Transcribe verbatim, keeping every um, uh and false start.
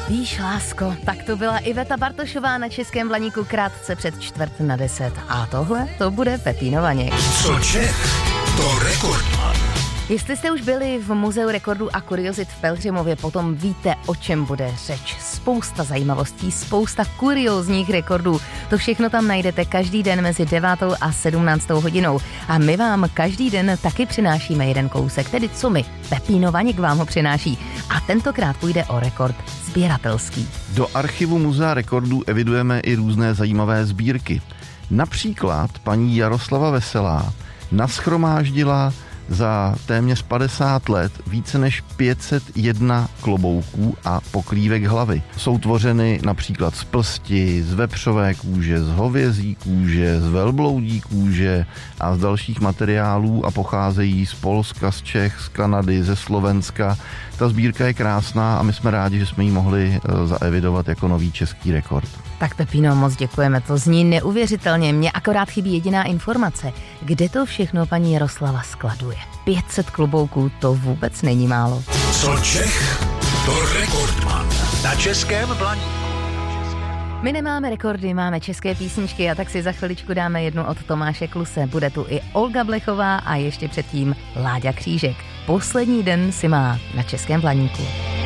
Víš, lásko, tak to byla Iveta Bartošová na Českém Blaníku krátce před čtvrt na deset. A tohle, to bude Pepíno Vaněk. Co Čech, to Rekordman. Jestli jste už byli v Muzeu rekordů a kuriozit v Pelhřimově, potom víte, o čem bude řeč. Spousta zajímavostí, spousta kuriózních rekordů. To všechno tam najdete každý den mezi devátou a sedmnáctou hodinou. A my vám každý den taky přinášíme jeden kousek, tedy co my. Pepíno Vaněk vám ho přináší. A tentokrát půjde o rekord sběratelský. Do archivu Muzea rekordů evidujeme i různé zajímavé sbírky. Například paní Jaroslava Veselá nashromáždila za téměř padesát let více než pět set jedna klobouků a pokrývek hlavy. Jsou tvořeny například z plsti, z vepřové kůže, z hovězí kůže, z velbloudí kůže a z dalších materiálů a pocházejí z Polska, z Čech, z Kanady, ze Slovenska. Ta sbírka je krásná a my jsme rádi, že jsme ji mohli zaevidovat jako nový český rekord. Tak Pepíno, moc děkujeme, to zní neuvěřitelně. Mně akorát chybí jediná informace. Kde to všechno paní Jaroslava skladuje? pět set klobouků, to vůbec není málo. Co Čech, to Rekordman na Českém Blaníku. My nemáme rekordy, máme české písničky a tak si za chviličku dáme jednu od Tomáše Kluse. Bude tu i Olga Blechová a ještě předtím Láďa Křížek. Poslední den si má na Českém Blaníku.